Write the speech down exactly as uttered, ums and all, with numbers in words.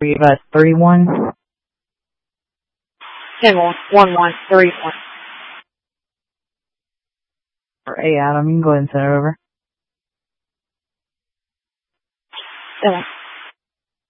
Three of us, three one. Ten one, one one, three one. Hey Adam, you can go ahead and send it over. Ten one.